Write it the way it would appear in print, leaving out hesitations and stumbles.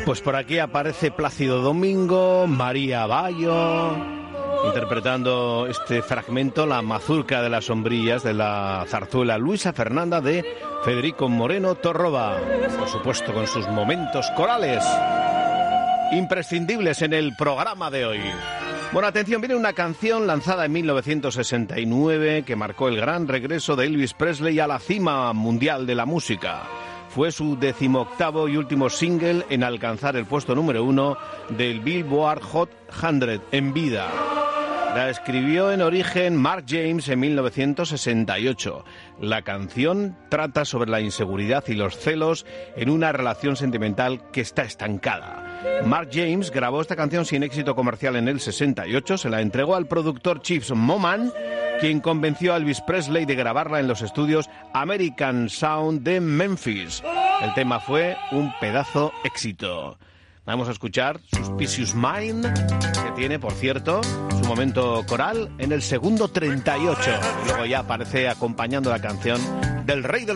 Pues por aquí aparece Plácido Domingo, María Bayo, interpretando este fragmento, la mazurca de las sombrillas de la zarzuela Luisa Fernanda de Federico Moreno Torroba, por supuesto con sus momentos corales imprescindibles en el programa de hoy. Bueno, atención, viene una canción lanzada en 1969 que marcó el gran regreso de Elvis Presley a la cima mundial de la música. Fue su 18º y último single en alcanzar el puesto número 1 del Billboard Hot 100 en vida. La escribió en origen Mark James en 1968. La canción trata sobre la inseguridad y los celos en una relación sentimental que está estancada. Mark James grabó esta canción sin éxito comercial en el 68, se la entregó al productor Chips Moman, quien convenció a Elvis Presley de grabarla en los estudios American Sound de Memphis. El tema fue un pedazo éxito. Vamos a escuchar Suspicious Mind, que tiene, por cierto, su momento coral en el segundo 38. Y luego ya aparece acompañando la canción del Rey de